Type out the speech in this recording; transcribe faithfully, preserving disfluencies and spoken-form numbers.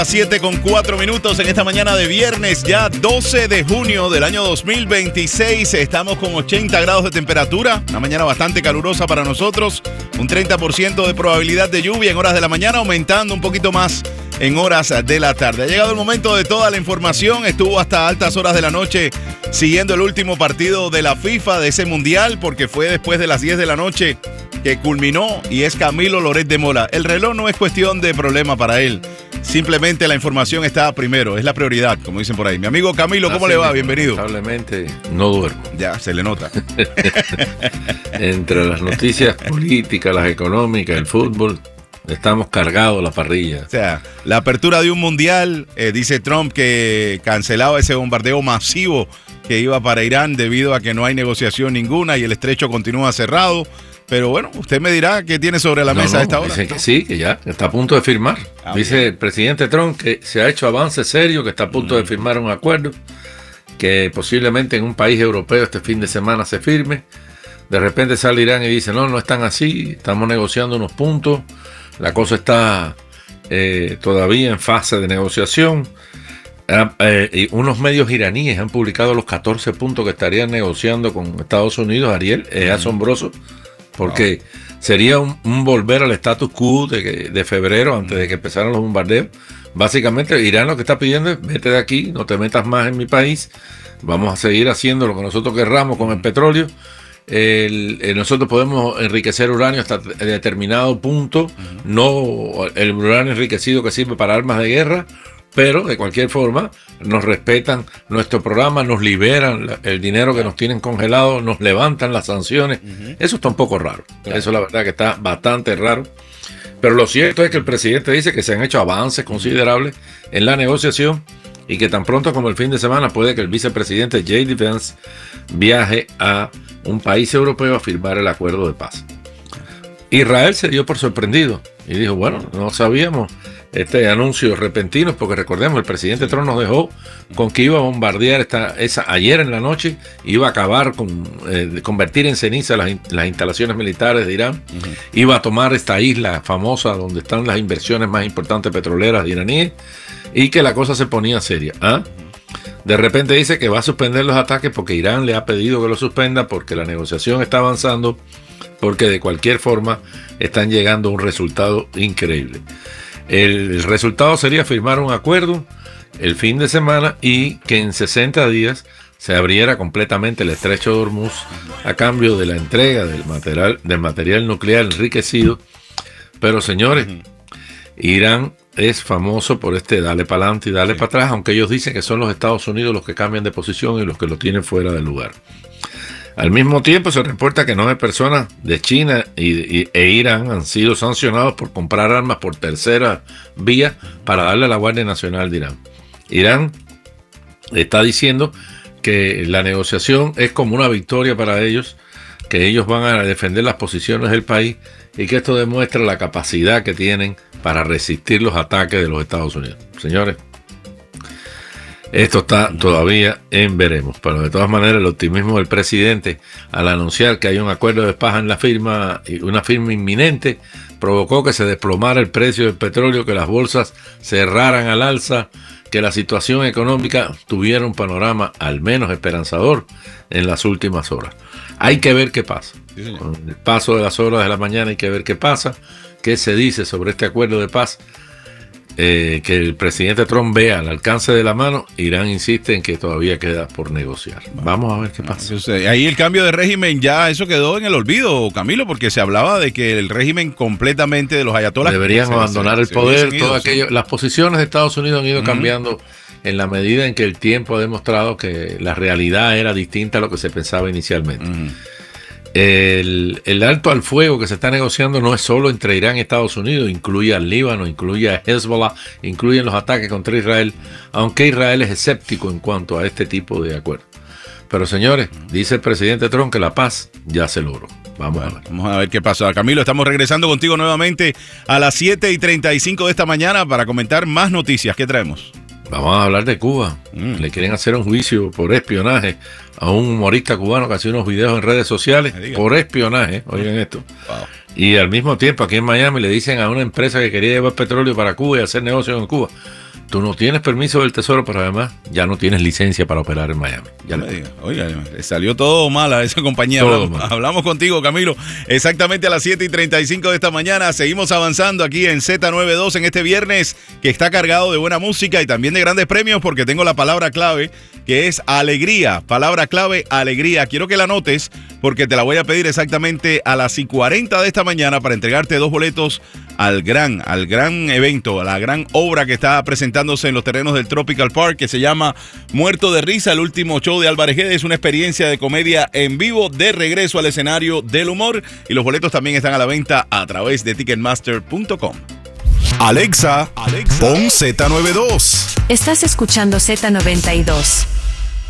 siete con cuatro minutos en esta mañana de viernes, ya doce de junio del año dos mil veintiséis. Estamos con ochenta grados de temperatura, una mañana bastante calurosa para nosotros, un treinta por ciento de probabilidad de lluvia en horas de la mañana, aumentando un poquito más en horas de la tarde. Ha llegado el momento de toda la información. Estuvo hasta altas horas de la noche siguiendo el último partido de la FIFA de ese mundial, porque fue después de las diez de la noche que culminó, y es Camilo Loret de Mola. El reloj no es cuestión de problema para él. Simplemente la información está primero, es la prioridad, como dicen por ahí. Mi amigo Camilo, ¿cómo Así le va? Bienvenido. Lamentablemente no duermo. Ya, se le nota. Entre las noticias políticas, las económicas, el fútbol, estamos cargados la parrilla. O sea, la apertura de un mundial, eh, dice Trump que cancelaba ese bombardeo masivo que iba para Irán debido a que no hay negociación ninguna y el estrecho continúa cerrado. Pero bueno, usted me dirá qué tiene sobre la no, mesa no, a esta hora. Dicen que sí, que ya está a punto de firmar. Ah, Dice bien. El presidente Trump que se ha hecho avance serio, que está a punto mm. de firmar un acuerdo, que posiblemente en un país europeo este fin de semana se firme. De repente sale Irán y dice, no, no están así, estamos negociando unos puntos, la cosa está eh, todavía en fase de negociación. Ah, eh, y unos medios iraníes han publicado los catorce puntos que estarían negociando con Estados Unidos. Ariel, es mm. asombroso. Porque wow. sería un, un volver al status quo de, de febrero, antes de que empezaran los bombardeos. Básicamente, Irán lo que está pidiendo es, vete de aquí, no te metas más en mi país, vamos a seguir haciendo lo que nosotros querramos con el petróleo. El, el, nosotros podemos enriquecer uranio hasta determinado punto, uh-huh. no el uranio enriquecido que sirve para armas de guerra, pero de cualquier forma nos respetan nuestro programa, nos liberan el dinero que nos tienen congelado, nos levantan las sanciones. Uh-huh. Eso está un poco raro. Claro. Eso la verdad que está bastante raro. Pero lo cierto es que el presidente dice que se han hecho avances considerables en la negociación y que tan pronto como el fin de semana puede que el vicepresidente J D Vance viaje a un país europeo a firmar el acuerdo de paz. Israel se dio por sorprendido y dijo, bueno, no sabíamos este anuncio repentino, porque recordemos, el presidente Trump nos dejó con que iba a bombardear esta, esa, ayer en la noche, iba a acabar con, eh, convertir en ceniza las, las instalaciones militares de Irán, uh-huh. iba a tomar esta isla famosa donde están las inversiones más importantes petroleras iraníes, y que la cosa se ponía seria. ¿Ah? De repente dice que va a suspender los ataques porque Irán le ha pedido que lo suspenda, porque la negociación está avanzando, porque de cualquier forma están llegando a un resultado increíble. El resultado sería firmar un acuerdo el fin de semana y que en sesenta días se abriera completamente el estrecho de Hormuz a cambio de la entrega del material, del material nuclear enriquecido. Pero señores, Irán es famoso por este dale para adelante y dale sí. para atrás, aunque ellos dicen que son los Estados Unidos los que cambian de posición y los que lo tienen fuera del lugar. Al mismo tiempo se reporta que nueve personas de China y, y, e Irán han sido sancionados por comprar armas por tercera vía para darle a la Guardia Nacional de Irán. Irán está diciendo que la negociación es como una victoria para ellos, que ellos van a defender las posiciones del país y que esto demuestra la capacidad que tienen para resistir los ataques de los Estados Unidos. Señores, esto está todavía en veremos, pero de todas maneras el optimismo del presidente al anunciar que hay un acuerdo de paz en la firma, una firma inminente, provocó que se desplomara el precio del petróleo, que las bolsas cerraran al alza, que la situación económica tuviera un panorama al menos esperanzador en las últimas horas. Hay que ver qué pasa. Sí, con el paso de las horas de la mañana hay que ver qué pasa, qué se dice sobre este acuerdo de paz. Eh, que el presidente Trump vea al alcance de la mano. Irán insiste en que todavía queda por negociar. Vamos a ver qué pasa. Ahí el cambio de régimen, ya eso quedó en el olvido, Camilo, porque se hablaba de que el régimen completamente de los ayatolás deberían se, abandonar se, el se, poder. Se ido, todo aquello, sí. Las posiciones de Estados Unidos han ido uh-huh. cambiando en la medida en que el tiempo ha demostrado que la realidad era distinta a lo que se pensaba inicialmente. Uh-huh. El, el alto al fuego que se está negociando no es solo entre Irán y Estados Unidos, incluye al Líbano, incluye a Hezbollah, incluyen los ataques contra Israel, aunque Israel es escéptico en cuanto a este tipo de acuerdos. Pero señores, dice el presidente Trump que la paz ya se logró. Vamos bueno, a ver. Vamos a ver qué pasa. Camilo, estamos regresando contigo nuevamente a las siete y treinta y cinco de esta mañana para comentar más noticias. ¿Qué traemos? Vamos a hablar de Cuba. Mm. Le quieren hacer un juicio por espionaje a un humorista cubano que hace unos videos en redes sociales por espionaje. Oigan esto. Wow. Y al mismo tiempo aquí en Miami le dicen a una empresa que quería llevar petróleo para Cuba y hacer negocios en Cuba: tú no tienes permiso del Tesoro, pero además ya no tienes licencia para operar en Miami. Ya no me diga. Oiga, le salió todo mal a esa compañía. Todo hablamos, mal. hablamos contigo, Camilo, exactamente a las siete y treinta y cinco de esta mañana. Seguimos avanzando aquí en Z noventa y dos en este viernes que está cargado de buena música y también de grandes premios, porque tengo la palabra clave, que es alegría. Palabra clave, alegría. Quiero que la anotes porque te la voy a pedir exactamente a las y cuarenta de esta mañana para entregarte dos boletos al gran, al gran evento, a la gran obra que está presentándose en los terrenos del Tropical Park, que se llama Muerto de Risa, el último show de Álvarez Guedes. Es una experiencia de comedia en vivo de regreso al escenario del humor, y los boletos también están a la venta a través de ticketmaster punto com. Alexa, Alexa, pon Z noventa y dos. Estás escuchando Z noventa y dos.